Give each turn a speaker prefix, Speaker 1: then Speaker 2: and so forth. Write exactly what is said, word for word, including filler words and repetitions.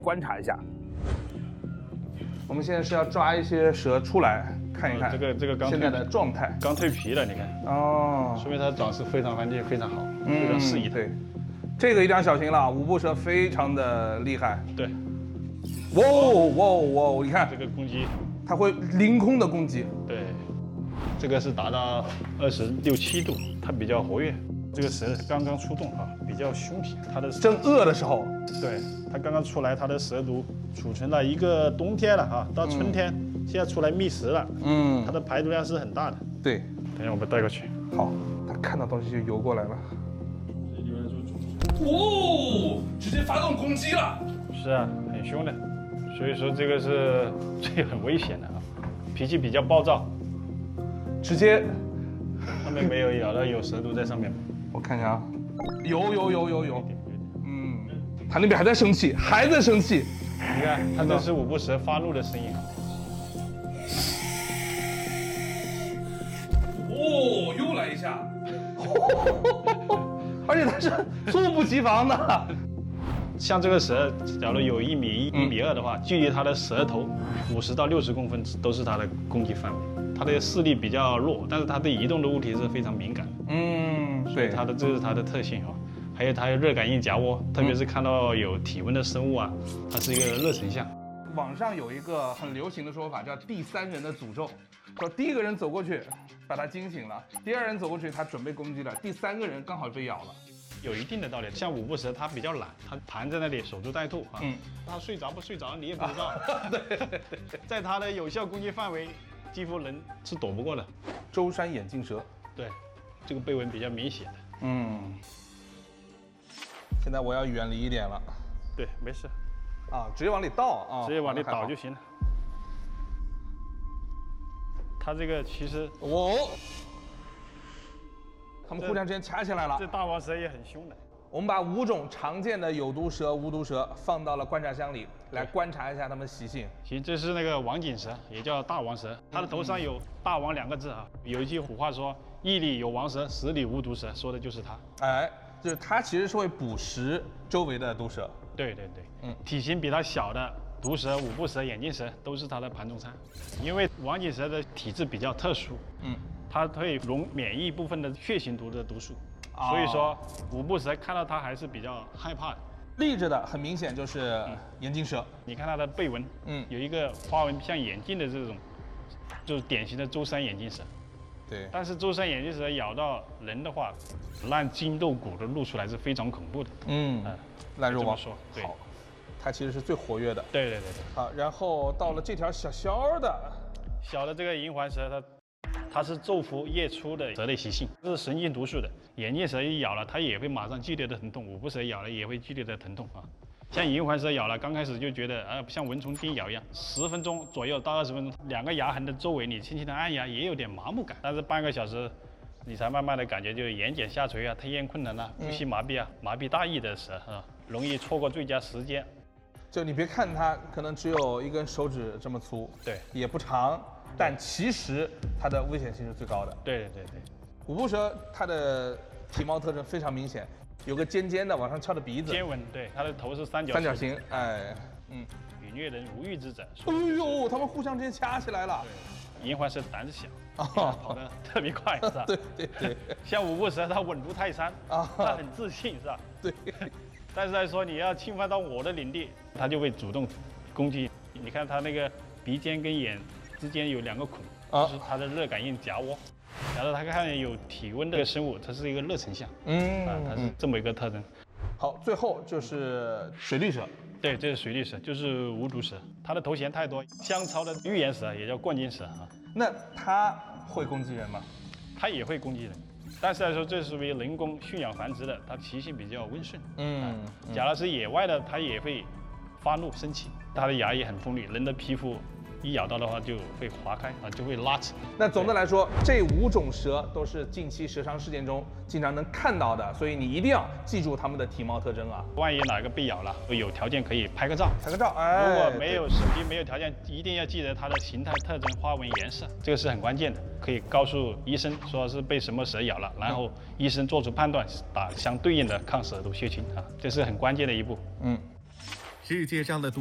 Speaker 1: 观察一下。我们现在是要抓一些蛇出来看一看，
Speaker 2: 这个这个刚
Speaker 1: 现在的状态，
Speaker 2: 刚蜕皮了，你看
Speaker 1: 哦，
Speaker 2: 说明它长势非常环境非常好，非常适宜。
Speaker 1: 对，这个一定要小心了，五步蛇非常的厉害。
Speaker 2: 对，
Speaker 1: 哇哇哇！你看
Speaker 2: 这个攻击，
Speaker 1: 它会凌空的攻击。
Speaker 2: 对，这个是达到二十六七度，它比较活跃。这个蛇刚刚出洞啊，比较凶皮，它的
Speaker 1: 正饿的时候，
Speaker 2: 对，它刚刚出来，它的蛇毒储存了一个冬天了啊，到春天、嗯、现在出来觅食了，嗯，它的排毒量是很大的。
Speaker 1: 对，
Speaker 2: 等一下我们带过去。
Speaker 1: 好，它看到东西就游过来了。哦，直接发动攻击了。
Speaker 2: 是啊，很凶的，所以说这个是这很危险的啊，脾气比较暴躁，
Speaker 1: 直接。
Speaker 2: 上面没有咬到有蛇毒在上面吗？
Speaker 1: 我看一下啊，有有有有有，嗯，他那边还在生气，还在生气。
Speaker 2: 你看，它这是五步蛇发怒的声音。
Speaker 1: 哦，又来一下，而且它是猝不及防的。
Speaker 2: 像这个蛇，假如有一米一、一米二的话，距离它的舌头五十到六十公分都是它的攻击范围。它的视力比较弱，但是它对移动的物体是非常敏感的。嗯，对，它的这是它的特性哈。还有它有热感应夹窝，特别是看到有体温的生物啊，它是一个热成像。
Speaker 1: 网上有一个很流行的说法叫第三人的诅咒，说第一个人走过去把它惊醒了，第二人走过去他准备攻击了，第三个人刚好被咬了。
Speaker 2: 有一定的道理，像五步蛇它比较懒，它盘在那里守株待兔啊。嗯，它睡着不睡着你也不知道。啊、对，在它的有效攻击范围。几乎人是躲不过的。
Speaker 1: 舟山眼镜蛇，
Speaker 2: 对，这个背纹比较明显的。嗯，
Speaker 1: 现在我要远离一点了。
Speaker 2: 对，没事。
Speaker 1: 啊，直接往里倒啊，
Speaker 2: 直接往里倒就行了。它这个其实，
Speaker 1: 哦，他们互相之间掐起来了。
Speaker 2: 这大王蛇也很凶的。
Speaker 1: 我们把五种常见的有毒蛇、无毒蛇放到了观察箱里，来观察一下它们习性。
Speaker 2: 行，这是那个王锦蛇，也叫大王蛇，它的头上有“大王”两个字啊。有一句古话说：“一里有王蛇，十里无毒蛇”，说的就是它。
Speaker 1: 哎，就是它其实是会捕食周围的毒蛇。
Speaker 2: 对对对，嗯，体型比它小的毒蛇、五步蛇、眼镜蛇都是它的盘中餐。因为王锦蛇的体质比较特殊，嗯，它会溶免疫部分的血型毒的毒素。所以说，五步蛇看到它还是比较害怕的。
Speaker 1: 立着的很明显就是眼镜蛇，嗯、
Speaker 2: 你看它的背纹，嗯，有一个花纹像眼镜的这种，就是典型的舟山眼镜蛇。
Speaker 1: 对。
Speaker 2: 但是舟山眼镜蛇咬到人的话，烂筋斗骨的露出来是非常恐怖的。嗯，呃、
Speaker 1: 烂肉王。
Speaker 2: 说，对。
Speaker 1: 好，它其实是最活跃的。
Speaker 2: 对对对对。
Speaker 1: 好，然后到了这条小小的，
Speaker 2: 小的这个银环蛇，它。它是昼伏夜出的蛇类习性，这是神经毒素的。眼镜蛇一咬了，它也会马上剧烈的疼痛；五步蛇咬了也会剧烈的疼痛啊。像银环蛇咬了，刚开始就觉得呃像蚊虫叮咬一样，十分钟左右到二十分钟，两个牙痕的周围你轻轻的按压也有点麻木感，但是半个小时，你才慢慢的感觉就是眼睑下垂啊、吞咽困难啊、呼吸麻痹啊、麻痹大意的蛇啊，容易错过最佳时间。
Speaker 1: 就你别看它可能只有一根手指这么粗，对，也不长。但其实它的危险性是最高的。
Speaker 2: 对对对对，
Speaker 1: 五步蛇它的体貌特征非常明显，有个尖尖的往上翘的鼻子，
Speaker 2: 尖纹，对，它的头是三角
Speaker 1: 三角形，哎，
Speaker 2: 嗯，与虐人无欲之者。
Speaker 1: 哎呦，他们互相之间掐起来了。
Speaker 2: 银环蛇胆子小，哦、跑得特别快，是吧？
Speaker 1: 对对对，
Speaker 2: 像五步蛇它稳如泰山啊，它很自信，是吧？
Speaker 1: 对。
Speaker 2: 但是来说你要侵犯到我的领地，它就会主动攻击。你看它那个鼻尖跟眼之间有两个孔，就是它的热感应夹窝。然后它看见有体温的生物，它是一个热成像，嗯，啊，它是这么一个特征。
Speaker 1: 好，最后就是水绿蛇。
Speaker 2: 对，这是水绿蛇，就是无毒蛇。它的头衔太多，香草的预言蛇也叫冠金蛇啊。
Speaker 1: 那它会攻击人吗？
Speaker 2: 它也会攻击人，但是来说这是属于人工驯养繁殖的，它习性比较温顺。嗯，啊、假如是野外的，它也会发怒生气，它的牙也很锋利，人的皮肤一咬到的话就会划开啊，就会拉扯。
Speaker 1: 那总的来说，这五种蛇都是近期蛇伤事件中经常能看到的，所以你一定要记住它们的体貌特征啊。
Speaker 2: 万一哪个被咬了，有条件可以拍个照，
Speaker 1: 拍个照。哎，
Speaker 2: 如果没有手机没有条件，一定要记得它的形态特征、花纹、颜色，这个是很关键的，可以告诉医生说是被什么蛇咬了，然后医生做出判断，打相对应的抗蛇毒血清啊，这是很关键的一步。嗯。
Speaker 3: 世界上的毒